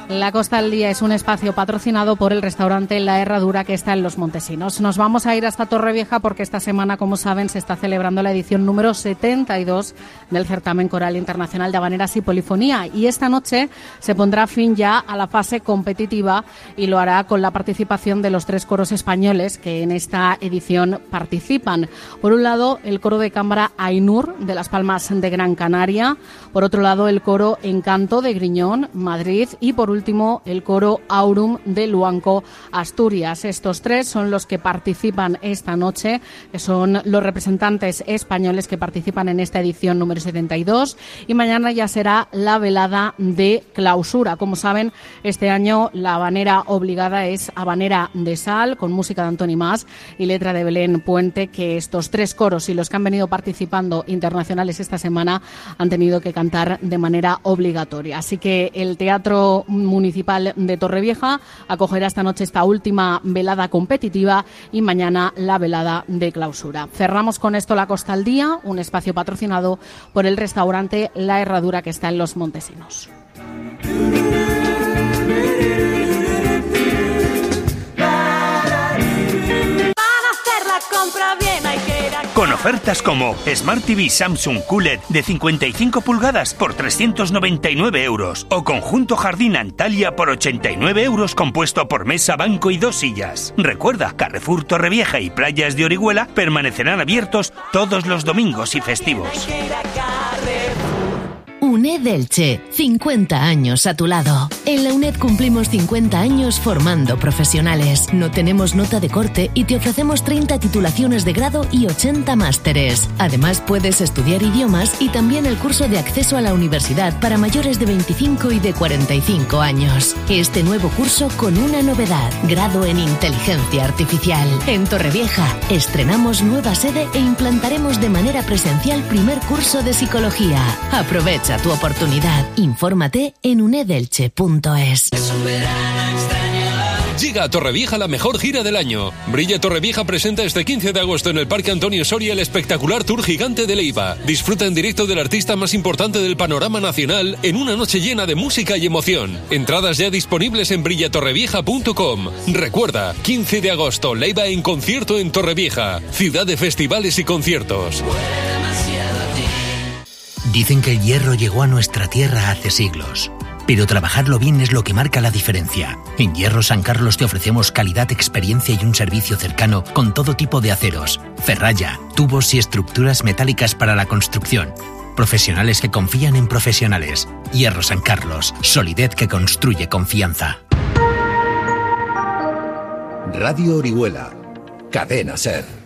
La Costa al Día es un espacio patrocinado por el restaurante La Herradura, que está en Los Montesinos. Nos vamos a ir hasta Torrevieja porque esta semana, como saben, se está celebrando la edición número 72 del Certamen Coral Internacional de Habaneras y Polifonía. Y esta noche se pondrá fin ya a la fase competitiva y lo hará con la participación de los 3 coros españoles que en esta edición participan. Por un lado, el coro de cámara Ainur de Las Palmas de Gran Canaria. Por otro lado, el coro Encanto de Griñón, Madrid. Y por último, el coro Aurum de Luanco, Asturias. Estos 3 son los que participan esta noche, que son los representantes españoles que participan en esta edición número 72, y mañana ya será la velada de clausura. Como saben, este año la habanera obligada es Habanera de Sal, con música de Antoni Mas y letra de Belén Puente, que estos 3 coros y los que han venido participando internacionales esta semana han tenido que cantar de manera obligatoria. Así que el Teatro Municipal de Torrevieja acogerá esta noche esta última velada competitiva y mañana la velada de clausura. Cerramos con esto La Costa al Día, un espacio patrocinado por el restaurante La Herradura, que está en Los Montesinos. Con ofertas como Smart TV Samsung QLED de 55 pulgadas por 399 euros o conjunto jardín Antalya por 89 euros compuesto por mesa, banco y 2 sillas. Recuerda, Carrefour Torrevieja y Playas de Orihuela permanecerán abiertos todos los domingos y festivos. UNED Elche, 50 años a tu lado. En la UNED cumplimos 50 años formando profesionales. No tenemos nota de corte y te ofrecemos 30 titulaciones de grado y 80 másteres. Además, puedes estudiar idiomas y también el curso de acceso a la universidad para mayores de 25 y de 45 años. Este nuevo curso con una novedad, grado en inteligencia artificial. En Torrevieja estrenamos nueva sede e implantaremos de manera presencial primer curso de psicología. Aprovecha tu oportunidad. Infórmate en unedelche.es. Llega a Torrevieja la mejor gira del año. Brilla Torrevieja presenta este 15 de agosto en el Parque Antonio Soria el espectacular Tour Gigante de Leiva. Disfruta en directo del artista más importante del panorama nacional en una noche llena de música y emoción. Entradas ya disponibles en brillatorrevieja.com. Recuerda, 15 de agosto, Leiva en concierto en Torrevieja, ciudad de festivales y conciertos. Dicen que el hierro llegó a nuestra tierra hace siglos, pero trabajarlo bien es lo que marca la diferencia. En Hierro San Carlos te ofrecemos calidad, experiencia y un servicio cercano con todo tipo de aceros, ferralla, tubos y estructuras metálicas para la construcción. Profesionales que confían en profesionales. Hierro San Carlos, solidez que construye confianza. Radio Orihuela, Cadena SER.